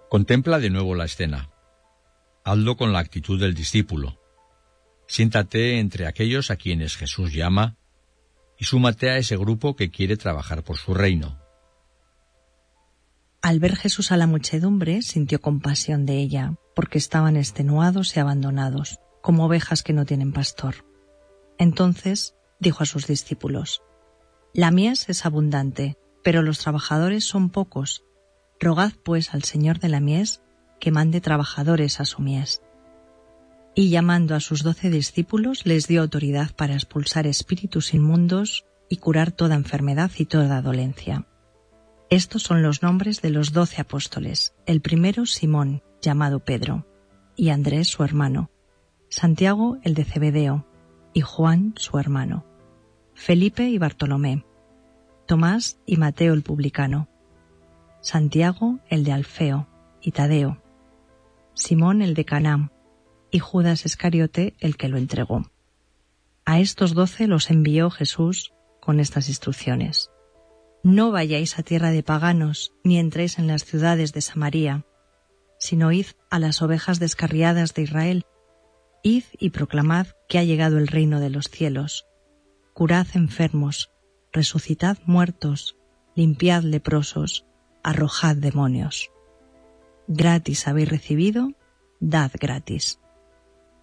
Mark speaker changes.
Speaker 1: Contempla de nuevo la escena. Hazlo con la actitud del discípulo. Siéntate entre aquellos a quienes Jesús llama y súmate a ese grupo que quiere trabajar por su reino.
Speaker 2: Al ver Jesús a la muchedumbre, sintió compasión de ella, porque estaban extenuados y abandonados, como ovejas que no tienen pastor. Entonces dijo a sus discípulos: La mies es abundante, pero los trabajadores son pocos. Rogad pues al Señor de la mies que mande trabajadores a su mies. Y llamando a sus 12 discípulos, les dio autoridad para expulsar espíritus inmundos y curar toda enfermedad y toda dolencia. Estos son los nombres de los 12 apóstoles. El primero, Simón, llamado Pedro, y Andrés, su hermano, Santiago, el de Zebedeo, y Juan, su hermano, Felipe y Bartolomé, Tomás y Mateo el publicano, Santiago, el de Alfeo, y Tadeo, Simón, el de Caná, y Judas Iscariote, el que lo entregó. A estos 12 los envió Jesús con estas instrucciones: No vayáis a tierra de paganos, ni entréis en las ciudades de Samaria, sino id a las ovejas descarriadas de Israel. Id y proclamad que ha llegado el reino de los cielos. Curad enfermos, resucitad muertos, limpiad leprosos, arrojad demonios. Gratis habéis recibido, dad gratis.